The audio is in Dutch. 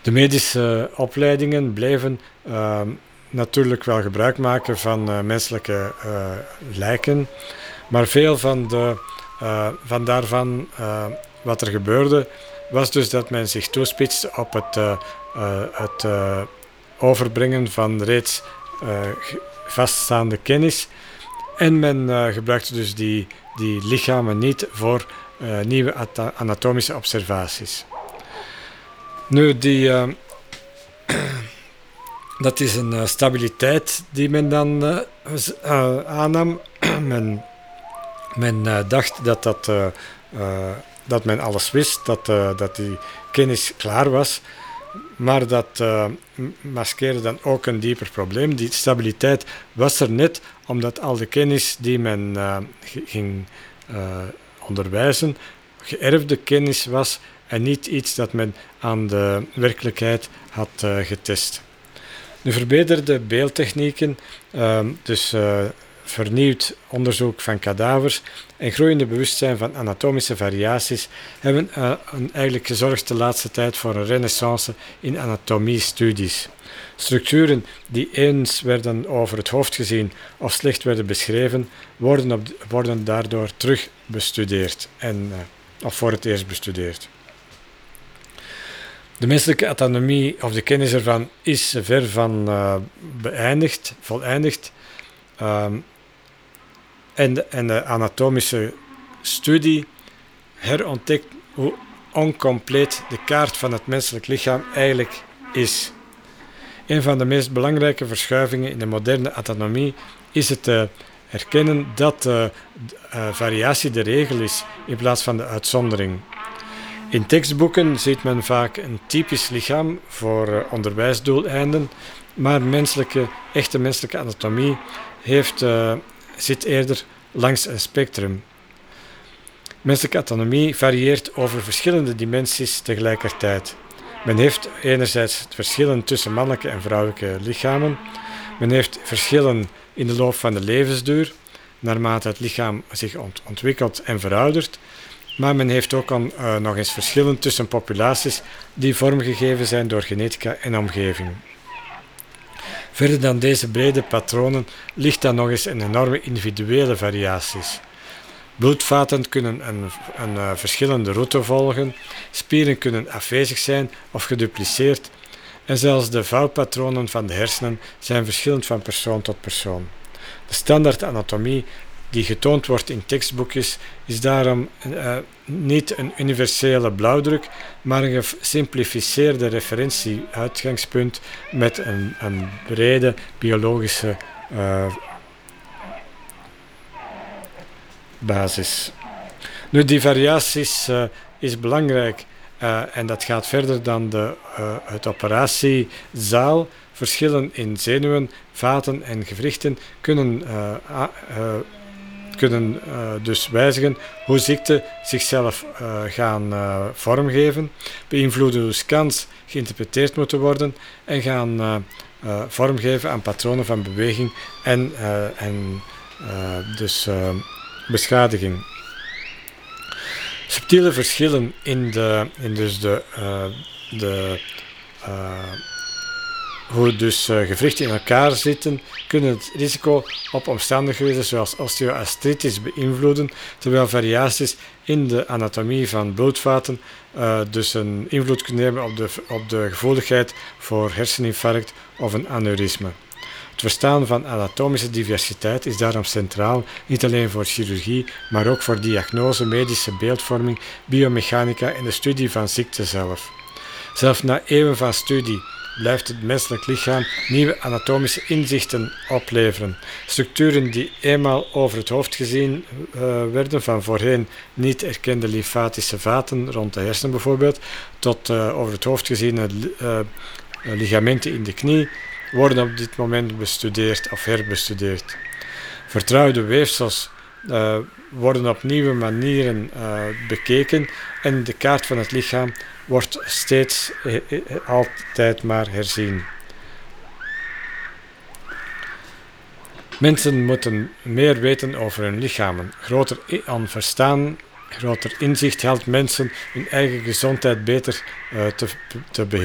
De medische opleidingen bleven natuurlijk wel gebruik maken van menselijke lijken, maar veel van daarvan wat er gebeurde was dus dat men zich toespitste op het overbrengen van reeds vaststaande kennis en men gebruikte dus die lichamen niet voor nieuwe anatomische observaties. Nu, dat is een stabiliteit die men dan aannam. Men dacht dat men alles wist, dat die kennis klaar was, maar dat maskeerde dan ook een dieper probleem. Die stabiliteit was er net omdat al de kennis die men ging onderwijzen, geërfde kennis was en niet iets dat men aan de werkelijkheid had getest. Nu, verbeterde beeldtechnieken, vernieuwd onderzoek van kadavers en groeiende bewustzijn van anatomische variaties hebben eigenlijk gezorgd de laatste tijd voor een renaissance in anatomiestudies. Structuren die eens werden over het hoofd gezien of slecht werden beschreven, worden daardoor terug bestudeerd of voor het eerst bestudeerd. De menselijke anatomie of de kennis ervan is ver van voleindigd. En de anatomische studie herontdekt hoe oncompleet de kaart van het menselijk lichaam eigenlijk is. Een van de meest belangrijke verschuivingen in de moderne anatomie is het erkennen dat variatie de regel is in plaats van de uitzondering. In tekstboeken ziet men vaak een typisch lichaam voor onderwijsdoeleinden, maar echte menselijke anatomie zit eerder langs een spectrum. Menselijke anatomie varieert over verschillende dimensies tegelijkertijd. Men heeft enerzijds verschillen tussen mannelijke en vrouwelijke lichamen. Men heeft verschillen in de loop van de levensduur, naarmate het lichaam zich ontwikkelt en veroudert. Maar men heeft ook nog eens verschillen tussen populaties die vormgegeven zijn door genetica en omgeving. Verder dan deze brede patronen ligt dan nog eens een enorme individuele variaties. Bloedvaten kunnen een verschillende route volgen, spieren kunnen afwezig zijn of gedupliceerd en zelfs de vouwpatronen van de hersenen zijn verschillend van persoon tot persoon. De standaard anatomie die getoond wordt in tekstboekjes is daarom niet een universele blauwdruk, maar een gesimplificeerde referentie-uitgangspunt met een brede biologische basis. Nu, die variaties is belangrijk en dat gaat verder dan het operatiezaal. Verschillen in zenuwen, vaten en gewrichten kunnen dus wijzigen hoe ziekten zichzelf gaan vormgeven, beïnvloeden hoe scans geïnterpreteerd moeten worden en gaan vormgeven aan patronen van beweging en beschadiging. Subtiele verschillen in hoe dus gewrichten in elkaar zitten, kunnen het risico op omstandigheden zoals osteoartritis beïnvloeden, terwijl variaties in de anatomie van bloedvaten dus een invloed kunnen hebben op de gevoeligheid voor herseninfarct of een aneurysme. Het verstaan van anatomische diversiteit is daarom centraal, niet alleen voor chirurgie, maar ook voor diagnose, medische beeldvorming, biomechanica en de studie van ziekte zelf. Zelfs na eeuwen van studie blijft het menselijk lichaam nieuwe anatomische inzichten opleveren. Structuren die eenmaal over het hoofd gezien werden, van voorheen niet erkende lymfatische vaten rond de hersenen bijvoorbeeld, tot over het hoofd geziene ligamenten in de knie, worden op dit moment bestudeerd of herbestudeerd. Vertrouwde weefsels worden op nieuwe manieren bekeken en de kaart van het lichaam wordt steeds altijd maar herzien. Mensen moeten meer weten over hun lichamen. Groter inzicht helpt mensen hun eigen gezondheid beter te beheren.